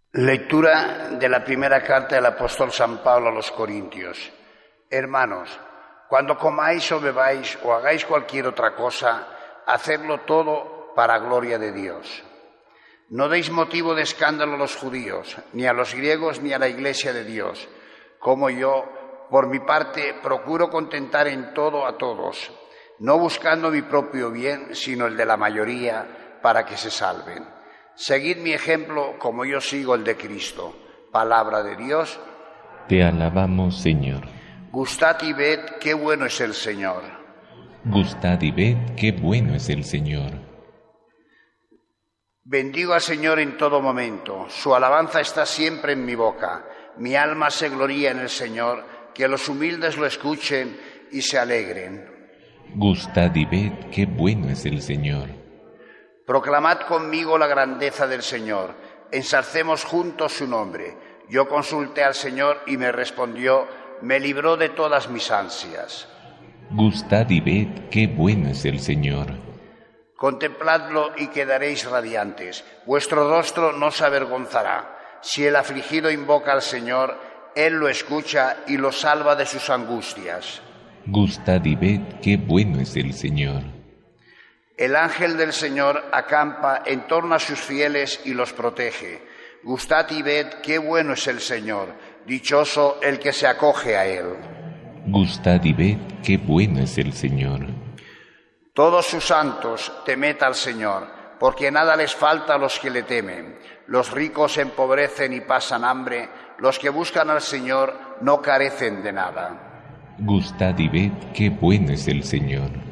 Lectura de la primera carta del apóstol San Pablo a los Corintios. Hermanos, cuando comáis o bebáis o hagáis cualquier otra cosa, hacedlo todo para gloria de Dios. No deis motivo de escándalo a los judíos, ni a los griegos, ni a la Iglesia de Dios, como yo, por mi parte, procuro contentar en todo a todos, no buscando mi propio bien, sino el de la mayoría, para que se salven. Seguid mi ejemplo como yo sigo el de Cristo. Palabra de Dios. Te alabamos, Señor. Gustad y ved qué bueno es el Señor. Gustad y ved qué bueno es el Señor. Bendigo al Señor en todo momento. Su alabanza está siempre en mi boca. Mi alma se gloría en el Señor. Que los humildes lo escuchen y se alegren. Gustad y ved qué bueno es el Señor. Proclamad conmigo la grandeza del Señor. Ensalcemos juntos su nombre. Yo consulté al Señor y me respondió, me libró de todas mis ansias. Gustad y ved qué bueno es el Señor. Contempladlo y quedaréis radiantes. Vuestro rostro no se avergonzará. Si el afligido invoca al Señor, Él lo escucha y lo salva de sus angustias. Gustad y ved qué bueno es el Señor. El ángel del Señor acampa en torno a sus fieles y los protege. Gustad y ved qué bueno es el Señor, dichoso el que se acoge a Él. Gustad y ved qué bueno es el Señor. Todos sus santos, temed al Señor, porque nada les falta a los que le temen. Los ricos se empobrecen y pasan hambre, los que buscan al Señor no carecen de nada. Gustad y ved qué bueno es el Señor.